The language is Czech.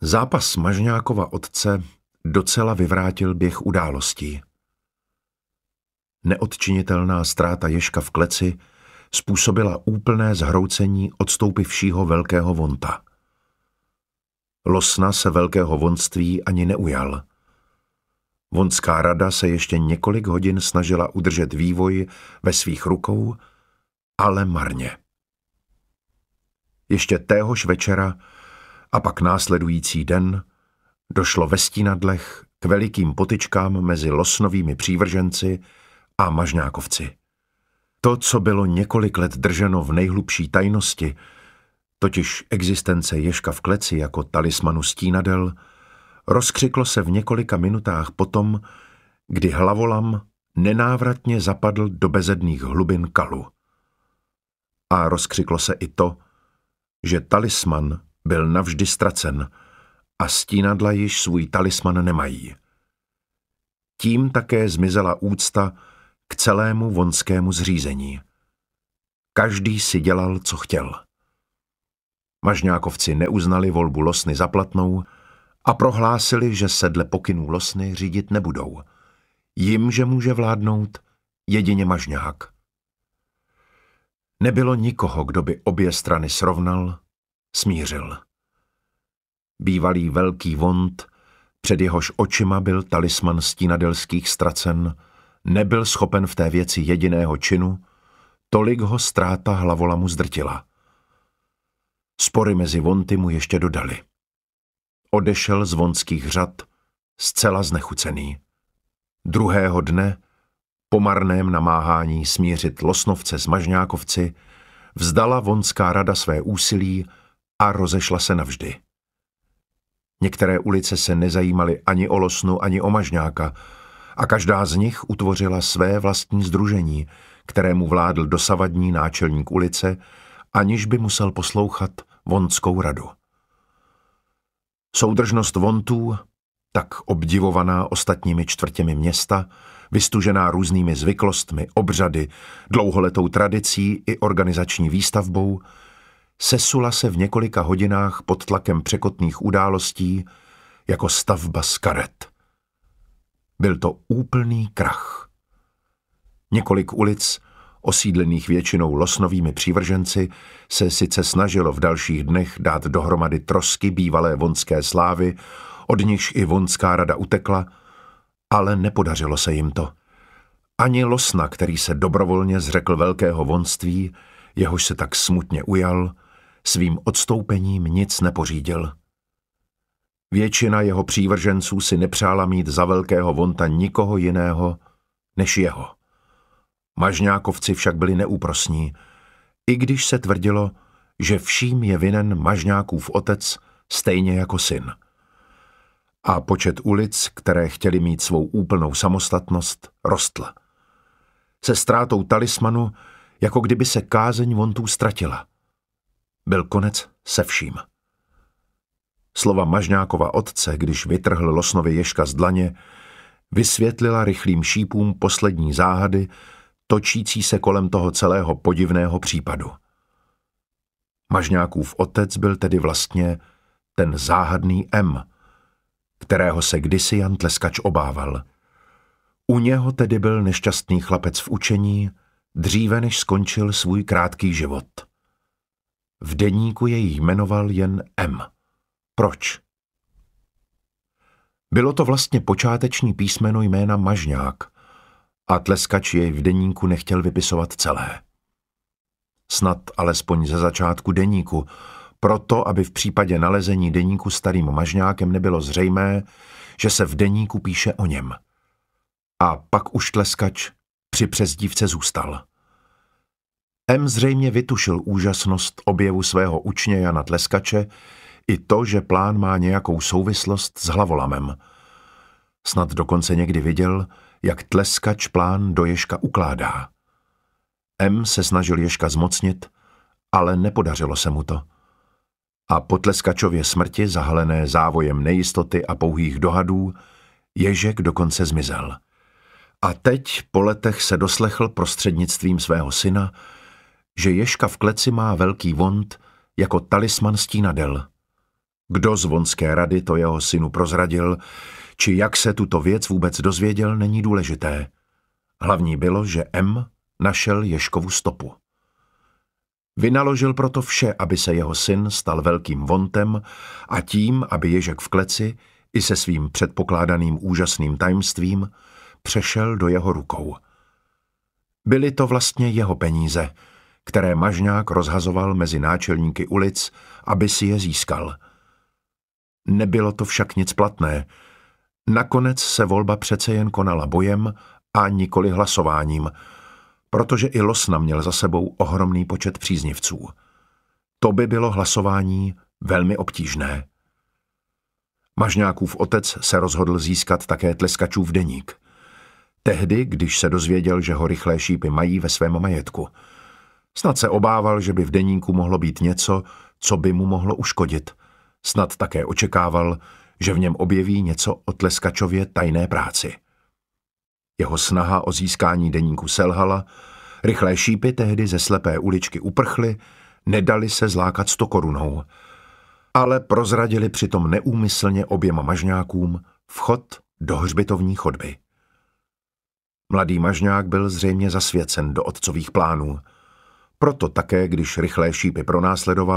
Zápas Mažňákova otce docela vyvrátil běh událostí. Neodčinitelná ztráta Ježka v kleci způsobila úplné zhroucení odstoupivšího velkého vonta. Losna se velkého vonství ani neujal. Vonská rada se ještě několik hodin snažila udržet vývoj ve svých rukou, ale marně. Ještě téhož večera a pak následující den došlo ve Stínadlech k velikým potyčkám mezi losnovými přívrženci a mažňákovci. To, co bylo několik let drženo v nejhlubší tajnosti, totiž existence Ježka v kleci jako talismanu Stínadel, rozkřiklo se v několika minutách potom, kdy hlavolam nenávratně zapadl do bezedných hlubin kalu. A rozkřiklo se i to, že talisman byl navždy ztracen a Stínadla již svůj talisman nemají. Tím také zmizela úcta k celému vonskému zřízení. Každý si dělal, co chtěl. Mažňákovci neuznali volbu Losny za platnou a prohlásili, že se dle pokynů Losny řídit nebudou. Jimže může vládnout jedině Mažňák. Nebylo nikoho, kdo by obě strany srovnal, smířil. Bývalý velký vont, před jehož očima byl talisman stínadelských ztracen, nebyl schopen v té věci jediného činu, tolik ho ztráta hlavolamu zdrtila. Spory mezi vonty mu ještě dodali. Odešel z vonských řad zcela znechucený. Druhého dne, po marném namáhání smířit Losnovce s Mažňákovci, vzdala vonská rada své úsilí a rozešla se navždy. Některé ulice se nezajímaly ani o Losnu, ani o Mažňáka a každá z nich utvořila své vlastní sdružení, kterému vládl dosavadní náčelník ulice, aniž by musel poslouchat vonskou radu. Soudržnost vontů, tak obdivovaná ostatními čtvrtěmi města, vystužená různými zvyklostmi, obřady, dlouholetou tradicí i organizační výstavbou, sesula se v několika hodinách pod tlakem překotných událostí jako stavba z karet. Byl to úplný krach. Několik ulic, osídlených většinou losnovými přívrženci, se sice snažilo v dalších dnech dát dohromady trosky bývalé vonské slávy, od nichž i vonská rada utekla, ale nepodařilo se jim to. Ani Losna, který se dobrovolně zřekl velkého vonství, jehož se tak smutně ujal, svým odstoupením nic nepořídil. Většina jeho přívrženců si nepřála mít za velkého vonta nikoho jiného než jeho. Mažňákovci však byli neúprosní, i když se tvrdilo, že vším je vinen Mažňákův otec stejně jako syn. A počet ulic, které chtěli mít svou úplnou samostatnost, rostl. Se ztrátou talismanu, jako kdyby se kázeň vontů ztratila. Byl konec se vším. Slova Mažňákova otce, když vytrhl Losnovi Ježka z dlaně, vysvětlila rychlým šípům poslední záhady, točící se kolem toho celého podivného případu. Mažňákův otec byl tedy vlastně ten záhadný M, kterého se kdysi Jan Tleskač obával. U něho tedy byl nešťastný chlapec v učení, dříve než skončil svůj krátký život. V deníku jej jmenoval jen M. Proč? Bylo to vlastně počáteční písmeno jména Mažňák a Tleskač jej v deníku nechtěl vypisovat celé. Snad alespoň ze začátku deníku, proto, aby v případě nalezení deníku starým Mažňákem nebylo zřejmé, že se v deníku píše o něm. A pak už Tleskač při přezdívce zůstal. M zřejmě vytušil úžasnost objevu svého učně Jana Tleskače i to, že plán má nějakou souvislost s hlavolamem. Snad dokonce někdy viděl, jak Tleskač plán do Ježka ukládá. M se snažil Ježka zmocnit, ale nepodařilo se mu to. A po Tleskačově smrti, zahalené závojem nejistoty a pouhých dohadů, Ježek dokonce zmizel. A teď po letech se doslechl prostřednictvím svého syna, že Ježka v kleci má velký vont jako talisman Stínadel. Kdo z Vonské rady to jeho synu prozradil, či jak se tuto věc vůbec dozvěděl, není důležité. Hlavní bylo, že M našel Ježkovu stopu. Vynaložil proto vše, aby se jeho syn stal velkým Vontem a tím, aby Ježek v kleci i se svým předpokládaným úžasným tajemstvím přešel do jeho rukou. Byly to vlastně jeho peníze, které Mažňák rozhazoval mezi náčelníky ulic, aby si je získal. Nebylo to však nic platné. Nakonec se volba přece jen konala bojem a nikoli hlasováním, protože i Losna měl za sebou ohromný počet příznivců. To by bylo hlasování velmi obtížné. Mažňákův otec se rozhodl získat také Tleskačův deník. Tehdy, když se dozvěděl, že ho Rychlé šípy mají ve svém majetku. Snad se obával, že by v deníku mohlo být něco, co by mu mohlo uškodit. Snad také očekával, že v něm objeví něco o Tleskačově tajné práci. Jeho snaha o získání deníku selhala, Rychlé šípy tehdy ze slepé uličky uprchly, nedali se zlákat 100 korunou, ale prozradili přitom neúmyslně oběma Mažňákům vchod do hřbitovní chodby. Mladý Mažňák byl zřejmě zasvěcen do otcových plánů. Proto také, když Rychlé šípy pronásledoval,